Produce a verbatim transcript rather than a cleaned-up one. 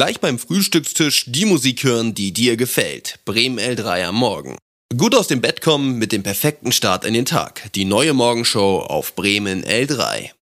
Gleich beim Frühstückstisch die Musik hören, die dir gefällt. Bremen L drei am Morgen. Gut aus dem Bett kommen mit dem perfekten Start in den Tag. Die neue Morgenshow auf Bremen L drei.